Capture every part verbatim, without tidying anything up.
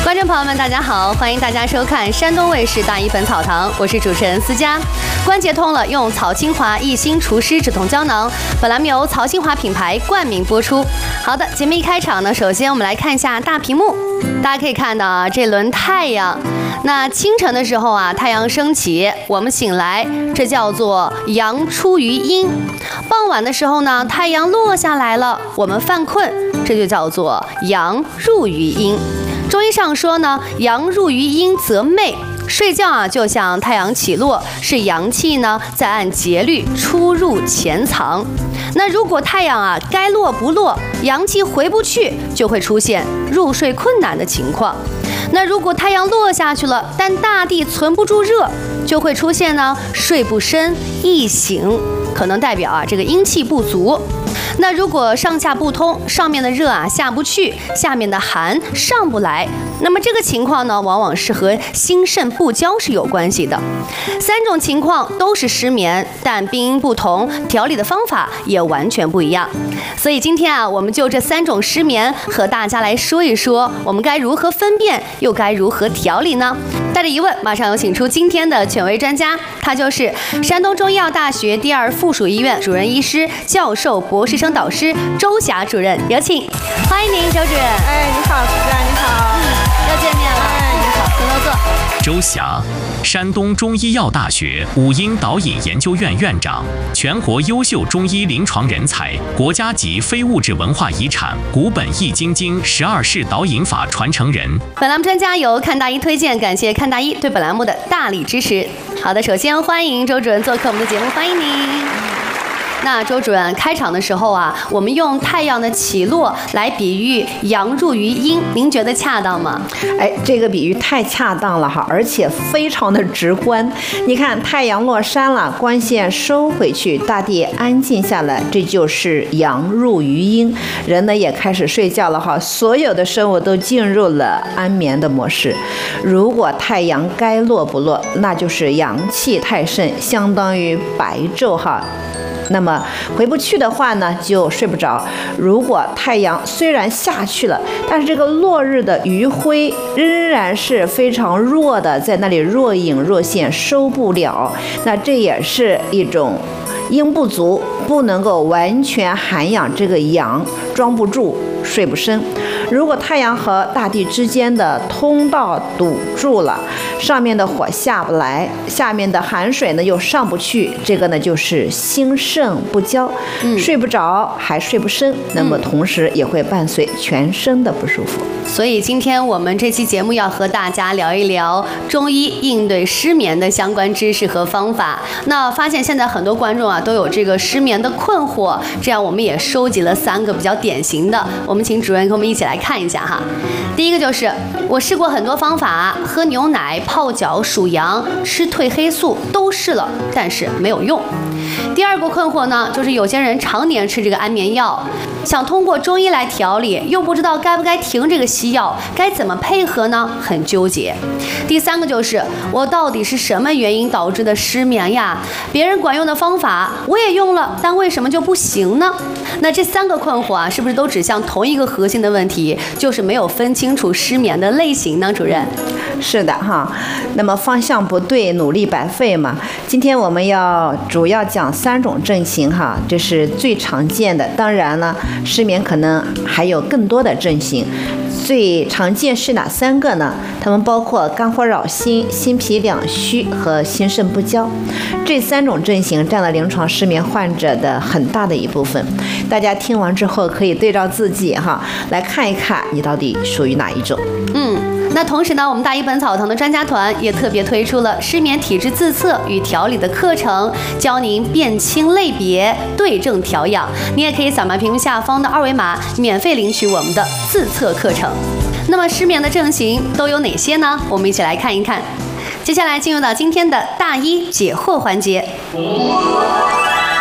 观众朋友们，大家好，欢迎大家收看山东卫视大一本草堂，我是主持人思佳。关节痛了，用草清华一心除湿止痛胶囊。本栏目由曹清华品牌冠名播出。好的，节目一开场呢，首先我们来看一下大屏幕，大家可以看到啊，这轮太阳。那清晨的时候啊，太阳升起，我们醒来，这叫做阳出于阴。傍晚的时候呢，太阳落下来了，我们犯困，这就叫做阳入于阴。中医上说呢，阳入于阴则寐。睡觉啊，就像太阳起落，是阳气呢在按节律出入潜藏。那如果太阳啊该落不落，阳气回不去，就会出现入睡困难的情况。那如果太阳落下去了，但大地存不住热，就会出现呢睡不深易醒，可能代表啊这个阴气不足。那如果上下不通，上面的热啊下不去，下面的寒上不来，那么这个情况呢，往往是和心肾不交是有关系的。三种情况都是失眠，但病因不同，调理的方法也完全不一样。所以今天啊，我们就这三种失眠和大家来说一说，我们该如何分辨，又该如何调理呢？带着疑问，马上有请出今天的权威专家，他就是山东中医药大学第二附属医院主任医师、教授、博士生导师周霞主任，有请，欢迎您，周主任。 哎，你好，主任，你好， 又见面了。哎，你好，请多坐。 周霞，山东中医药大学五音导引研究院院长，全国优秀中医临床人才，国家级非物质文化遗产古本易筋经十二式导引法传承人。 本栏目专家由看大医推荐，感谢看大医对本栏目的大力支持。好的，首先欢迎周主任做客我们的节目，欢迎您。那周主任，开场的时候啊，我们用太阳的起落来比喻阳入于阴，您觉得恰当吗？ 哎，这个比喻太恰当了哈，而且非常的直观。你看，太阳落山了，光线收回去，大地安静下来，这就是阳入于阴。人呢也开始睡觉了哈，所有的生物都进入了安眠的模式。如果太阳该落不落，那就是阳气太盛，相当于白昼哈。那么回不去的话呢，就睡不着。如果太阳虽然下去了，但是这个落日的余晖仍然是非常弱的，在那里若隐若现，收不了。那这也是一种阴不足，不能够完全涵养这个阳，装不住，睡不深。如果太阳和大地之间的通道堵住了，上面的火下不来，下面的寒水呢又上不去，这个呢就是心肾不交，嗯、睡不着还睡不深，那么同时也会伴随全身的不舒服。 所以今天我们这期节目要和大家聊一聊中医应对失眠的相关知识和方法。那发现现在很多观众啊都有这个失眠的困惑，这样我们也收集了三个比较典型的，我们请主任跟我们一起来看一下哈。第一个就是我试过很多方法，喝牛奶、泡脚、数羊、吃褪黑素都试了，但是没有用。第二个困惑呢，就是有些人常年吃这个安眠药，想通过中医来调理，又不知道该不该停这个西药，该怎么配合呢？很纠结。第三个就是我到底是什么原因导致的失眠呀？别人管用的方法我也用了，但为什么就不行呢？那这三个困惑啊，是不是都指向同一个核心的问题，就是没有分清楚失眠的类型呢？主任？ 是的哈，那么方向不对，努力白费嘛。今天我们要主要讲三种症型哈，这是最常见的。当然呢，失眠可能还有更多的症型。最常见是哪三个呢？它们包括肝火扰心、心脾两虚和心肾不交。这三种症型占了临床失眠患者的很大的一部分。大家听完之后可以对照自己哈，来看一看你到底属于哪一种。 嗯。那同时呢，我们大医本草堂的专家团也特别推出了失眠体质自测与调理的课程，教您辨清类别，对症调养。你也可以扫描屏幕下方的二维码，免费领取我们的自测课程。那么失眠的症型都有哪些呢？我们一起来看一看。接下来进入到今天的大医解惑环节。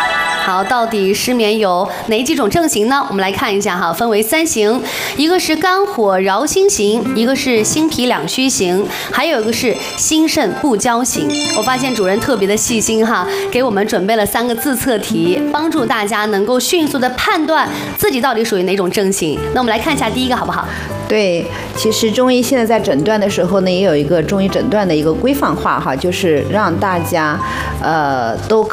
好，到底失眠有哪几种症型呢？我们来看一下哈，分为三型，一个是肝火扰心型，一个是心脾两虚型，还有一个是心肾不交型。我发现主任特别的细心哈，给我们准备了三个自测题，帮助大家能够迅速的判断自己到底属于哪种症型。那我们来看一下第一个好不好？ 对，其实中医现在在诊断的时候呢，也有一个中医诊断的一个规范化哈，就是让大家，呃，都